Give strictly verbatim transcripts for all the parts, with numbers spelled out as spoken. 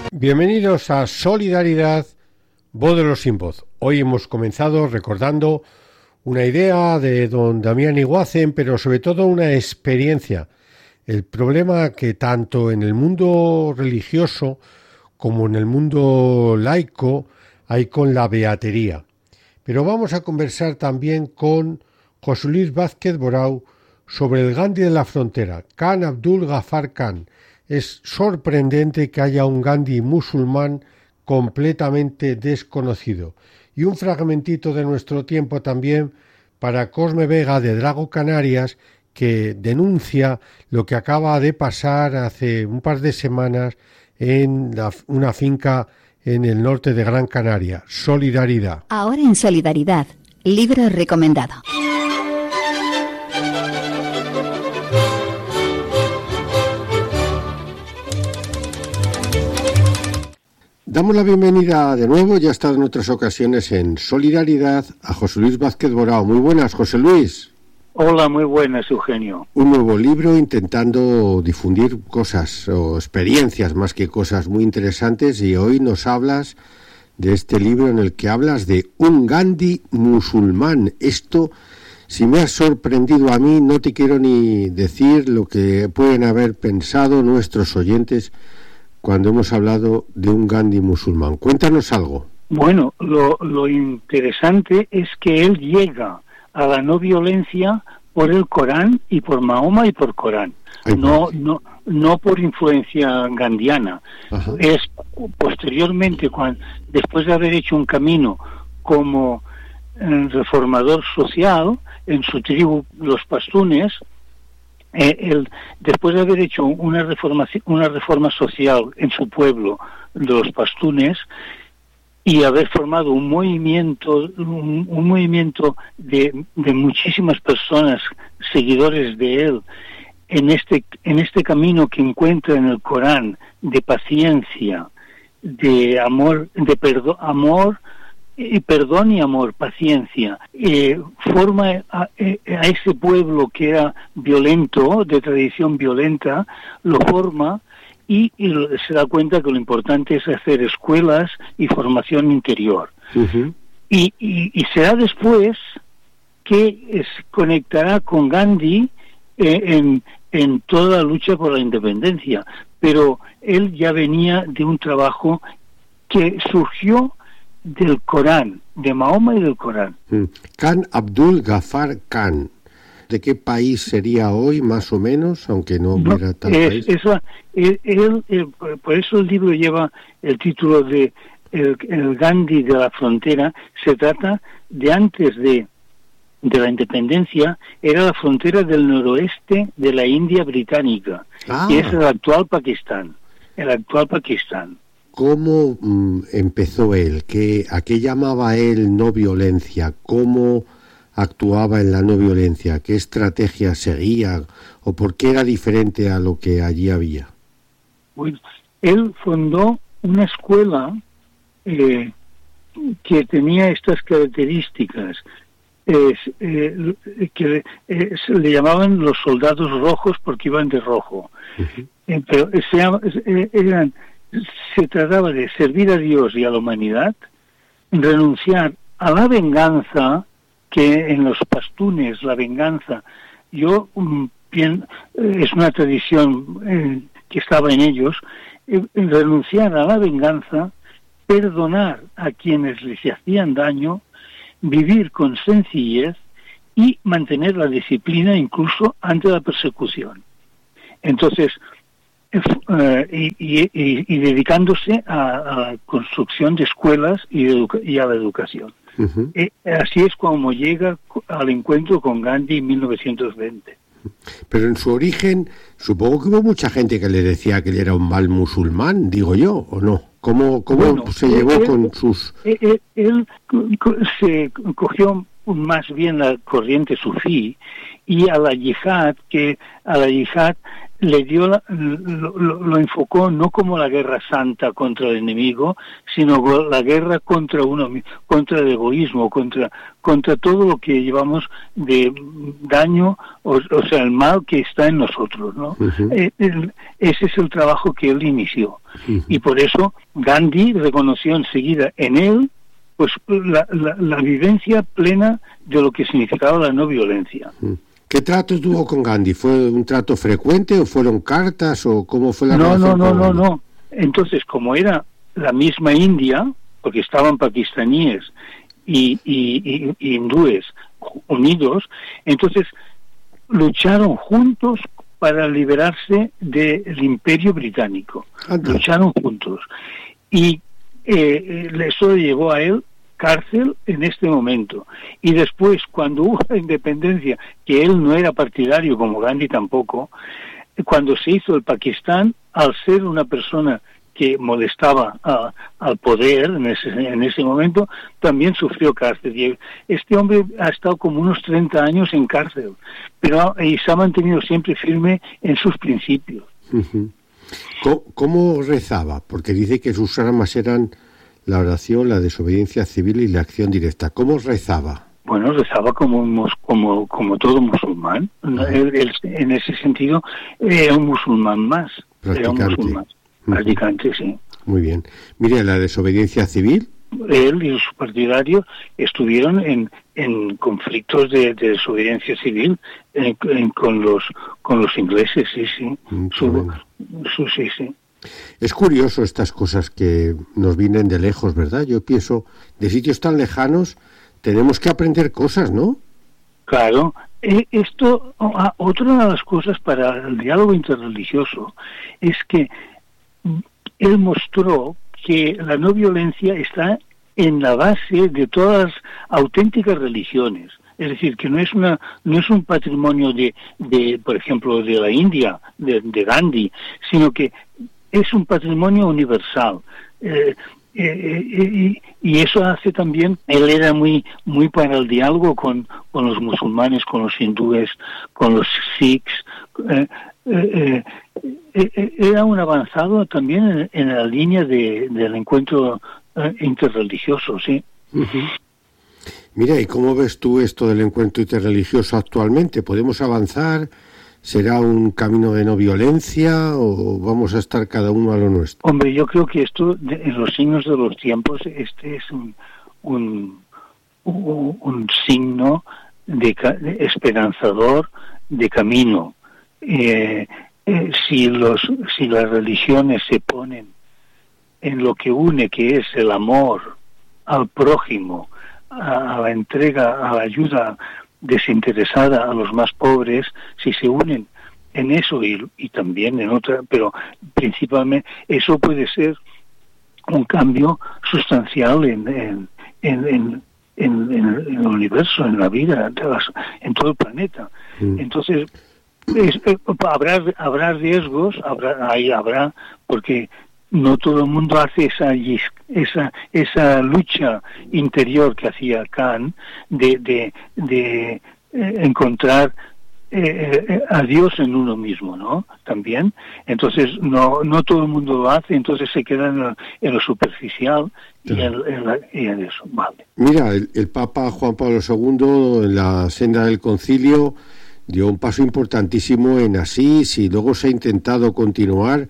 Bienvenidos a Solidaridad, voz de los sin voz. Hoy hemos comenzado recordando una idea de don Damián Iguacen, pero sobre todo una experiencia. El problema que tanto en el mundo religioso como en el mundo laico hay con la beatería. Pero vamos a conversar también con José Luis Vázquez Borau sobre el Gandhi de la frontera, Khan Abdul Ghaffar Khan. Es sorprendente que haya un Gandhi musulmán completamente desconocido. Y un fragmentito de nuestro tiempo también para Cosme Vega de Drago Canarias, que denuncia lo que acaba de pasar hace un par de semanas en la, una finca en el norte de Gran Canaria. Solidaridad. Ahora en Solidaridad, libro recomendado. Damos la bienvenida de nuevo, ya ha estado en otras ocasiones en Solidaridad, a José Luis Vázquez Borau. Muy buenas, José Luis. Hola, muy buenas, Eugenio. Un nuevo libro intentando difundir cosas o experiencias más que cosas muy interesantes, y hoy nos hablas de este libro en el que hablas de un Gandhi musulmán. Esto, si me ha sorprendido a mí, no te quiero ni decir lo que pueden haber pensado nuestros oyentes cuando hemos hablado de un Gandhi musulmán. Cuéntanos algo. Bueno, lo, lo interesante es que él llega a la no violencia por el Corán y por Mahoma y por Corán. Ay, no, no, no por influencia gandhiana. Ajá. Es posteriormente, cuando, después de haber hecho un camino como eh, reformador social en su tribu, los pastunes, Eh, él, después de haber hecho una reforma, una reforma social en su pueblo, de los pastunes, y haber formado un movimiento, un, un movimiento de, de muchísimas personas, seguidores de él, en este, en este camino que encuentra en el Corán, de paciencia, de amor, de perdón, amor, y perdón y amor, paciencia, eh, forma a, a ese pueblo que era violento, de tradición violenta, lo forma y, y se da cuenta que lo importante es hacer escuelas y formación interior. Uh-huh. Y, y, y será después que es, conectará con Gandhi eh, en, en toda la lucha por la independencia, pero él ya venía de un trabajo que surgió del Corán, de Mahoma y del Corán. Khan Abdul Ghaffar Khan. ¿De qué país sería hoy, más o menos, aunque no hubiera no, tal es, país? Eso, él, él, él, por eso el libro lleva el título de el, el Gandhi de la frontera. Se trata de antes de, de la independencia, era la frontera del noroeste de la India británica, ah. y es el actual Pakistán. El actual Pakistán. ¿Cómo mm, empezó él? ¿Qué, ¿A qué llamaba él no violencia? ¿Cómo actuaba en la no violencia? ¿Qué estrategia seguía? ¿O por qué era diferente a lo que allí había? Bueno, él fundó una escuela eh, que tenía estas características, eh, eh, que eh, se le llamaban los soldados rojos porque iban de rojo. Uh-huh. eh, pero se llama, eh, eran... Se trataba de servir a Dios y a la humanidad, renunciar a la venganza, que en los pastunes la venganza, yo bien, es una tradición eh, que estaba en ellos, eh, renunciar a la venganza, perdonar a quienes les hacían daño, vivir con sencillez y mantener la disciplina incluso ante la persecución. Entonces, Uh, y, y, y dedicándose a, a la construcción de escuelas y, educa- y a la educación. Uh-huh. Eh, así es como llega al encuentro con Gandhi en mil novecientos veinte. Pero en su origen, supongo que hubo mucha gente que le decía que él era un mal musulmán, digo yo, ¿o no? ¿Cómo, cómo bueno, se llevó él, con sus...? Él, él se cogió más bien la corriente sufí y a la yihad, que a la yihad le dio la, lo, lo, lo enfocó no como la guerra santa contra el enemigo, sino la guerra contra uno, contra el egoísmo, contra contra todo lo que llevamos de daño, o, o sea, el mal que está en nosotros, ¿no? Uh-huh. Eh, el, ese es el trabajo que él inició. Uh-huh. Y por eso Gandhi reconoció enseguida en él pues la, la, la vivencia plena de lo que significaba la no violencia. Uh-huh. ¿Qué trato tuvo con Gandhi? ¿Fue un trato frecuente o fueron cartas o cómo fue la no, relación? No, no, no, no, no. Entonces, como era la misma India, porque estaban pakistaníes y, y, y, y hindúes unidos, entonces lucharon juntos para liberarse del Imperio Británico. Anda. Lucharon juntos. Y eh, eso le llevó a él cárcel en este momento. Y después, cuando hubo la independencia, que él no era partidario, como Gandhi tampoco, cuando se hizo el Pakistán, al ser una persona que molestaba a, al poder en ese, en ese momento, también sufrió cárcel. Y este hombre ha estado como unos treinta años en cárcel, pero y se ha mantenido siempre firme en sus principios. Uh-huh. ¿Cómo, ¿Cómo rezaba? Porque dice que sus armas eran la oración, la desobediencia civil y la acción directa. ¿Cómo rezaba? Bueno, rezaba como como como todo musulmán. Uh-huh. Él, él, en ese sentido, era un musulmán más. Practicante. Era un musulmán. Uh-huh. Practicante, sí. Muy bien. Mire, la desobediencia civil. Él y sus partidarios estuvieron en, en conflictos de, de desobediencia civil en, en, con los con los ingleses, sí, sí. Mm, su, bueno. su, sí, sí. Es curioso estas cosas que nos vienen de lejos, ¿verdad? Yo pienso, de sitios tan lejanos tenemos que aprender cosas, ¿no? Claro. Eh, esto, ah, otra de las cosas para el diálogo interreligioso es que él mostró que la no violencia está en la base de todas las auténticas religiones. Es decir, que no es una no es un patrimonio de, de por ejemplo, de la India, de, de Gandhi, sino que es un patrimonio universal. Eh, eh, eh, y, y eso hace también, él era muy muy para el diálogo con, con los musulmanes, con los hindúes, con los sikhs. Eh, eh, eh, era un avanzado también en, en la línea de, del encuentro eh, interreligioso, sí. Uh-huh. Mira, ¿y cómo ves tú esto del encuentro interreligioso actualmente? ¿Podemos avanzar? ¿Será un camino de no violencia o vamos a estar cada uno a lo nuestro? Hombre, yo creo que esto, de, en los signos de los tiempos, este es un un, un, un signo de, de esperanzador de camino. Eh, eh, si los si las religiones se ponen en lo que une, que es el amor al prójimo, a, a la entrega, a la ayuda desinteresada a los más pobres, si se unen en eso y, y también en otra, pero principalmente eso puede ser un cambio sustancial en en en, en, en, en el universo, en la vida, en todo el planeta. Mm. Entonces Es, eh, habrá habrá riesgos, habrá ahí habrá porque no todo el mundo hace esa esa esa lucha interior que hacía Kant de de de eh, encontrar eh, a Dios en uno mismo, ¿no? También, entonces no no todo el mundo lo hace, entonces se queda en lo, en lo superficial y en, en, la, y en eso, vale. Mira, el, el Papa Juan Pablo segundo en la senda del Concilio dio un paso importantísimo en Asís y luego se ha intentado continuar,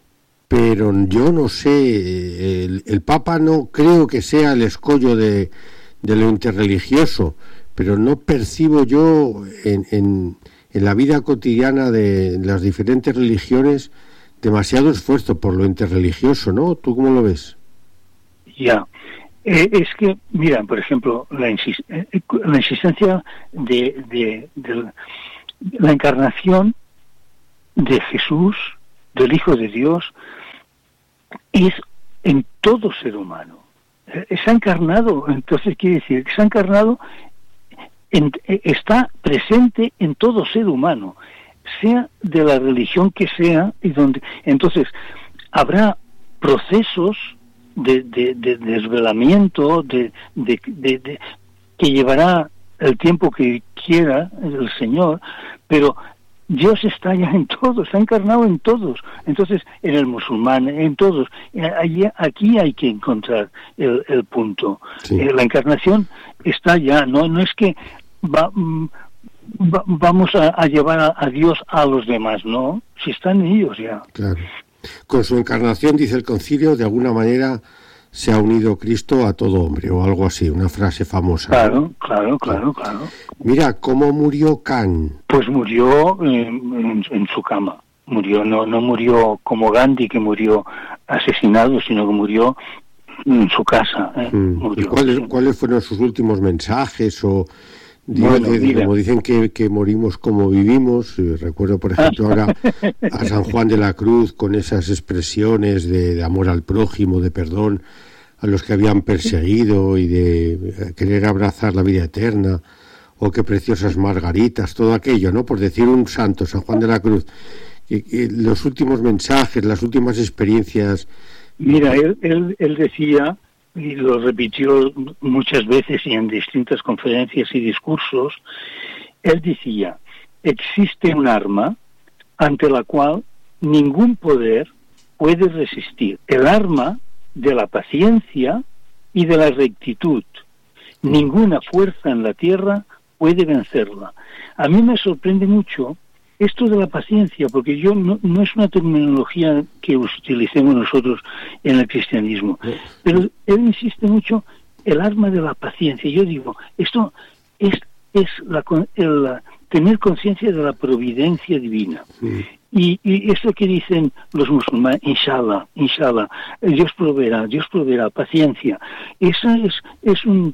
pero yo no sé, el, el Papa no creo que sea el escollo de, de lo interreligioso, pero no percibo yo en, en, en la vida cotidiana de las diferentes religiones demasiado esfuerzo por lo interreligioso, ¿no? ¿Tú cómo lo ves? Ya. Eh, es que, mira, por ejemplo, la, insist- eh, la insistencia de, de, de la encarnación de Jesús, del Hijo de Dios, es en todo ser humano. Eh, se ha encarnado, entonces quiere decir que se ha encarnado, en, eh, está presente en todo ser humano, sea de la religión que sea, y donde entonces habrá procesos De, de, de desvelamiento de, de, de, de que llevará el tiempo que quiera el Señor, pero Dios está ya en todos, está encarnado en todos. Entonces, en el musulmán, en todos. Allí, aquí hay que encontrar el, el punto. Sí. Eh, la encarnación está ya, no, no es que va, va, vamos a, a llevar a, a Dios a los demás, no, si están ellos ya. Claro. Con su encarnación, dice el concilio, de alguna manera se ha unido Cristo a todo hombre, o algo así, una frase famosa. Claro, claro, claro, claro. Mira, ¿cómo murió Kant? Pues murió eh, en, en su cama. Murió, no, no murió como Gandhi, que murió asesinado, sino que murió en su casa. ¿eh? Mm. Murió, ¿Y cuáles, sí. cuáles fueron sus últimos mensajes? O Bueno, de, mira. como dicen que, que morimos como vivimos. Eh, recuerdo, por ejemplo, ahora a San Juan de la Cruz con esas expresiones de, de amor al prójimo, de perdón a los que habían perseguido y de querer abrazar la vida eterna, o qué preciosas margaritas, todo aquello, ¿no? Por decir un santo, San Juan de la Cruz. Y, y los últimos mensajes, las últimas experiencias. Mira, él, él, él decía, y lo repitió muchas veces y en distintas conferencias y discursos, él decía, existe un arma ante la cual ningún poder puede resistir, el arma de la paciencia y de la rectitud. Ninguna fuerza en la tierra puede vencerla. A mí me sorprende mucho esto de la paciencia, porque yo no, no es una terminología que utilicemos nosotros en el cristianismo, pero él insiste mucho el arma de la paciencia. Yo digo, esto es es la, el, tener conciencia de la providencia divina. Sí. Y, y esto que dicen los musulmanes, inshallah, inshallah, Dios proveerá, Dios proveerá, paciencia. Eso es es un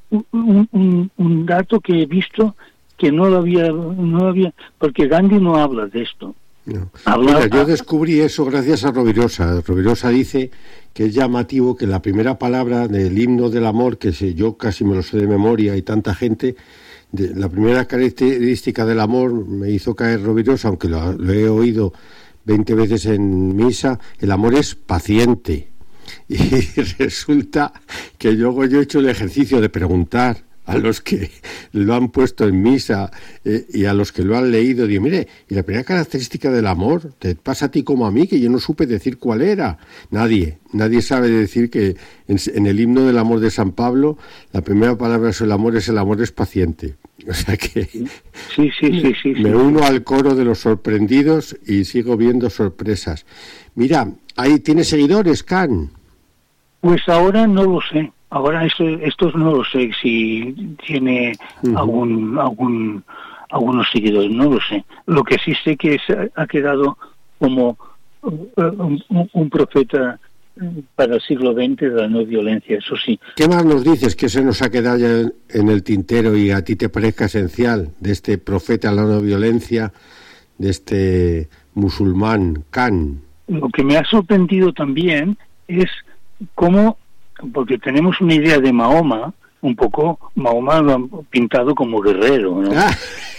un, un un dato que he visto que no lo había, no lo había, porque Gandhi no habla de esto. No. Habla, Mira, yo descubrí eso gracias a Rovirosa. Rovirosa dice que es llamativo que la primera palabra del himno del amor, que sé, yo casi me lo sé de memoria y tanta gente, de, la primera característica del amor me hizo caer Rovirosa, aunque lo, lo he oído veinte veces en misa, el amor es paciente. Y resulta que luego yo he hecho el ejercicio de preguntar a los que lo han puesto en misa eh, y a los que lo han leído, digo, mire, y la primera característica del amor, te pasa a ti como a mí, que yo no supe decir cuál era. Nadie, nadie sabe decir que en, en el himno del amor de San Pablo, la primera palabra sobre el amor es el amor es paciente. O sea que sí, sí, sí, sí, me sí. uno al coro de los sorprendidos y sigo viendo sorpresas. Mira, ahí tiene seguidores, Kant. Pues ahora no lo sé. Ahora esto, estos no lo sé si tiene uh-huh. algún algún algunos seguidores, no lo sé. Lo que sí sé que es, ha quedado como un, un, un profeta para el siglo veinte de la no violencia, eso sí. ¿Qué más nos dices que se nos ha quedado ya en el tintero y a ti te parezca esencial de este profeta de la no violencia, de este musulmán Kant? Lo que me ha sorprendido también es cómo, porque tenemos una idea de Mahoma, un poco, Mahoma lo han pintado como guerrero, ¿no? Ah.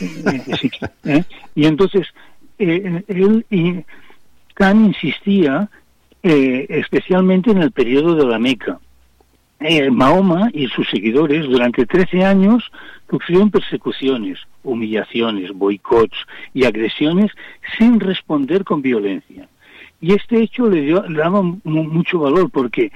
¿Eh? Y entonces, eh, él y Kant insistía eh, especialmente en el periodo de la Meca. Eh, Mahoma y sus seguidores durante trece años sufrieron persecuciones, humillaciones, boicots y agresiones sin responder con violencia. Y este hecho le, dio, le daba mucho valor porque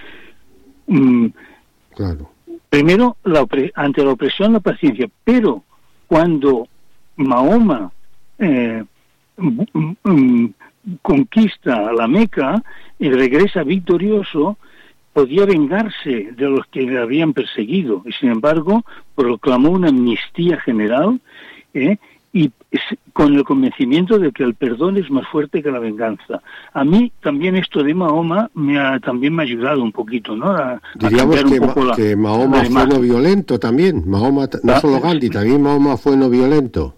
mm, claro. primero la opre- ante la opresión la paciencia, pero cuando Mahoma eh, m- m- conquista la Meca y regresa victorioso, podía vengarse de los que le habían perseguido y sin embargo proclamó una amnistía general eh, y con el convencimiento de que el perdón es más fuerte que la venganza. A mí también esto de Mahoma me ha, también me ha ayudado un poquito, ¿no? A, Diríamos a que, un poco Ma- la, que Mahoma fue no violento también. Mahoma, no ¿Ah? solo Gandhi, también Mahoma fue no violento.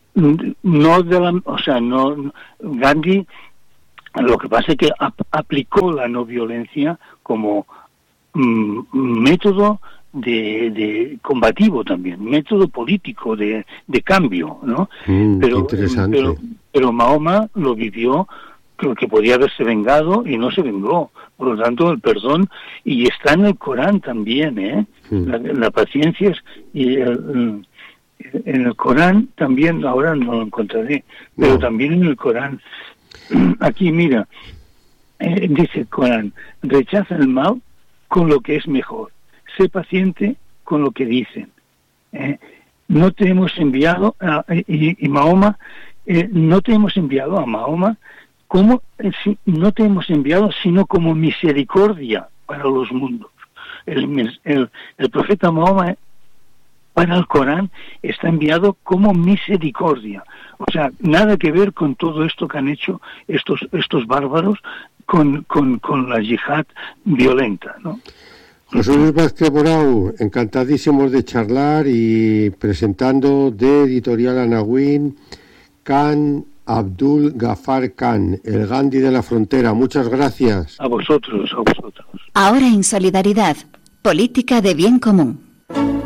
No de la, o sea, no Gandhi. Lo que pasa es que ap- aplicó la no violencia como mm, método de, de combativo también, método político de, de cambio, ¿no? Mm, pero, interesante. pero pero Mahoma lo vivió, creo que podía haberse vengado y no se vengó. Por lo tanto, el perdón, y está en el Corán también, ¿eh? Mm. La, la paciencia es, y el, En el Corán también, ahora no lo encontraré, pero No. también en el Corán, aquí mira, eh, dice el Corán, rechaza el mal con lo que es mejor, sé paciente con lo que dicen. Eh, no te hemos enviado, a, y, y Mahoma, eh, no te hemos enviado a Mahoma como, eh, si, no te hemos enviado sino como misericordia para los mundos. El, el, el profeta Mahoma para el Corán está enviado como misericordia. O sea, nada que ver con todo esto que han hecho estos estos bárbaros con, con, con la yihad violenta, ¿no? José Luis Vázquez Morau, encantadísimos de charlar y presentando de Editorial Anagüín, Khan Abdul Ghaffar Khan, el Gandhi de la frontera. Muchas gracias. A vosotros, a vosotros. Ahora en Solidaridad, política de bien común.